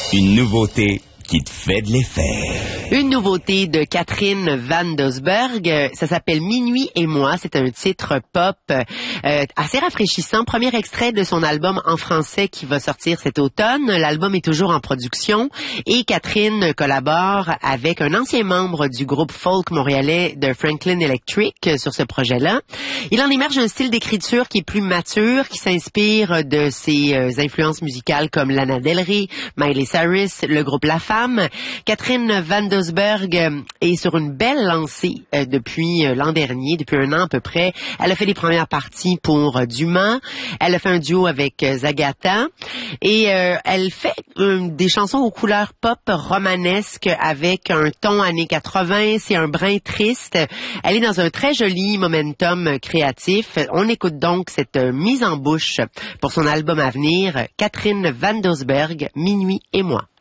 Une nouveauté qui te fait de l'effet. Une nouveauté de Catherine Van Doesburg, ça s'appelle Minuit et moi, c'est un titre pop assez rafraîchissant, premier extrait de son album en français qui va sortir cet automne. L'album est toujours en production et Catherine collabore avec un ancien membre du groupe folk montréalais de Franklin Electric sur ce projet-là. Il en émerge un style d'écriture qui est plus mature, qui s'inspire de ses influences musicales comme Lana Del Rey, Miley Cyrus, le groupe La Femme. Catherine Van Doesburg est sur une belle lancée depuis l'an dernier, depuis un an à peu près. Elle a fait les premières parties pour Dumas. Elle a fait un duo avec Zagata. Et elle fait des chansons aux couleurs pop romanesques avec un ton années 80. C'est un brin triste. Elle est dans un très joli momentum créatif. On écoute donc cette mise en bouche pour son album à venir, Catherine Van Doesburg, Minuit et moi.